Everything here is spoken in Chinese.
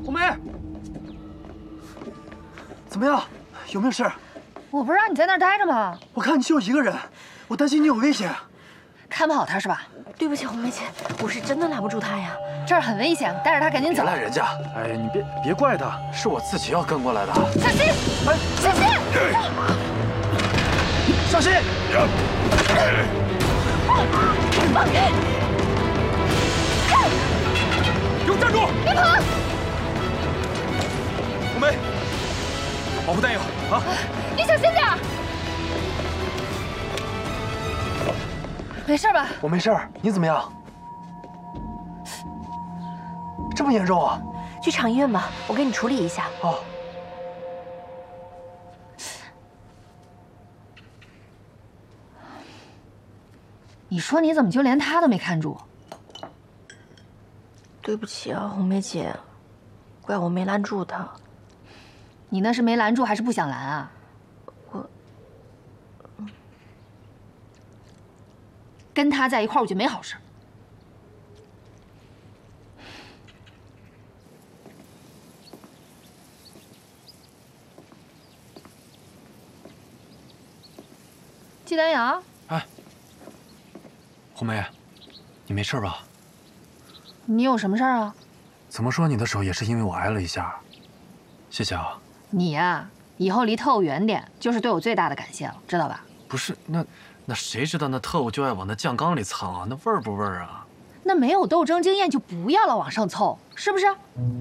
红梅，怎么样？有没有事？ 我不是让你在那儿待着吗？ 我看你就一个人，我担心你有危险。 看不好他是吧？ 对不起，红梅姐，我是真的拉不住他呀。 这儿很危险，带着他赶紧走。 别赖人家，哎，你别怪他，是我自己要跟过来的。 小心！ 哎， 小心！ 小心！给我站住！ 别跑！ 红梅，保护弹药啊！ 你小心点儿。没事吧？ 我没事儿，你怎么样？这么严重啊？ 去厂医院吧，我给你处理一下。 哦。 你说你怎么就连他都没看住？ 对不起啊，红梅姐，怪我没拦住他。 你那是没拦住还是不想拦啊？跟他在一块儿，我觉得没好事。季丹阳， 哎，红梅，你没事吧？ 你有什么事儿啊？ 怎么说你的手也是因为我挨了一下，谢谢啊。 你呀，以后离特务远点，就是对我最大的感谢了，知道吧？ 不是，那谁知道那特务就爱往那酱缸里藏啊？那味儿不味儿啊？ 那没有斗争经验就不要老往上凑，是不是？